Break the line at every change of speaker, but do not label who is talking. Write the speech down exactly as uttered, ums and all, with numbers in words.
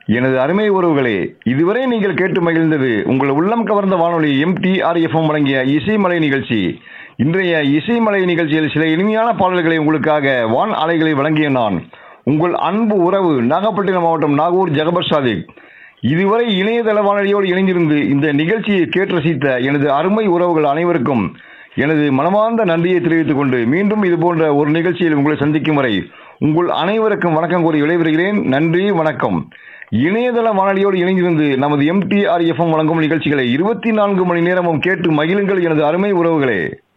எனது அருமை உறவுகளே, இதுவரை நீங்கள் கேட்டு மகிழ்ந்தது உங்கள் உள்ளம் கவர்ந்த வானொலி M D R F M வழங்கிய இசைமலை நிகழ்ச்சி. இன்றைய இசைமலை நிகழ்ச்சியில் சில இனிமையான பாடல்களை உங்களுக்காக வான் அலைகளை வழங்கிய நான் உங்கள் அன்பு உறவு நாகப்பட்டினம் மாவட்டம் நாகூர் ஜகபர் சாதிக். இதுவரை இணையதள வானொலியோடு இணைந்திருந்து இந்த நிகழ்ச்சியை கேட்டு ரசித்த எனது அருமை உறவுகள் அனைவருக்கும் எனது மனமார்ந்த நன்றியை தெரிவித்துக் கொண்டு மீண்டும் இது போன்ற ஒரு நிகழ்ச்சியில் உங்களை சந்திக்கும் வரை உங்கள் அனைவருக்கும் வணக்கம் கூறி விடைபெறுகிறேன். நன்றி, வணக்கம். இணையதள வானொலியோடு இணைந்திருந்து நமது M D R F M வழங்கும் நிகழ்ச்சிகளை இருபத்தி நான்கு மணி நேரமும் கேட்டு மகிழுங்கள் எனது அருமை உறவுகளே.